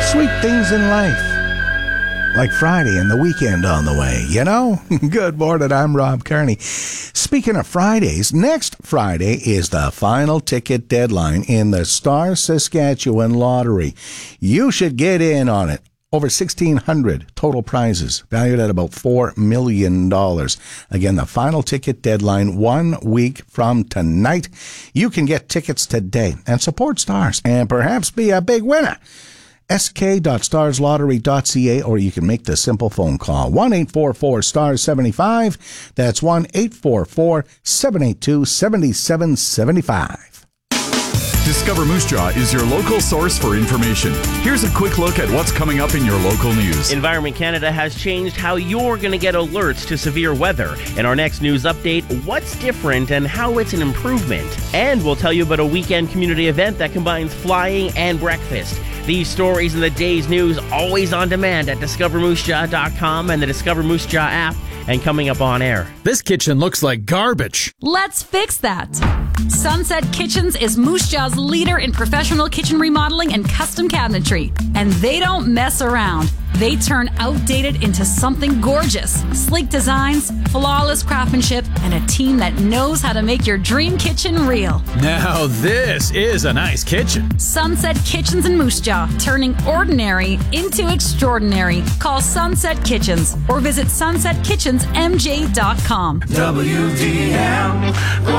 Sweet things in life. Like Friday and the weekend on the way, you know? Good morning, I'm Rob Kearney. Speaking of Fridays, next Friday is the final ticket deadline in the Star Saskatchewan Lottery. You should get in on it. Over 1,600 total prizes, valued at about $4 million. Again, the final ticket deadline 1 week from tonight. You can get tickets today and support Stars and perhaps be a big winner. sk.starslottery.ca, or you can make the simple phone call 1-844-STARS-75. That's 1-844-782-7775. Discover Moose Jaw is your local source for information. Here's a quick look at what's coming up in your local news. Environment Canada has changed how you're going to get alerts to severe weather. In our next news update, what's different and how it's an improvement. And we'll tell you about a weekend community event that combines flying and breakfast. These stories in the day's news always on demand at discovermoosejaw.com and the Discover Moose Jaw app, and coming up on air. This kitchen looks like garbage. Let's fix that. Sunset Kitchens is Moose Jaw's leader in professional kitchen remodeling and custom cabinetry. And they don't mess around. They turn outdated into something gorgeous. Sleek designs, flawless craftsmanship, and a team that knows how to make your dream kitchen real. Now this is a nice kitchen. Sunset Kitchens in Moose Jaw, turning ordinary into extraordinary. Call Sunset Kitchens or visit sunsetkitchensmj.com. WDM.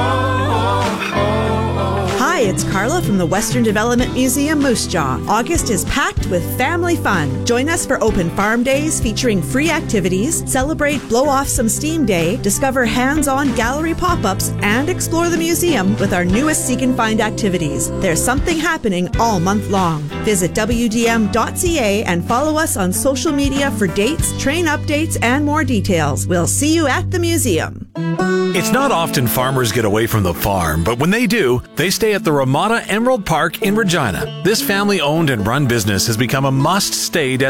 Hi, it's Carla from the Western Development Museum, Moose Jaw. August is packed with family fun. Join us for Open Farm Days featuring free activities, celebrate Blow Off Some Steam Day, discover hands-on gallery pop-ups, and explore the museum with our newest Seek and Find activities. There's something happening all month long. Visit WDM.ca and follow us on social media for dates, train updates, and more details. We'll see you at the museum. It's not often farmers get away from the farm, but when they do, they stay at the Ramada Emerald Park in Regina. This family-owned and run business has become a must-stay destination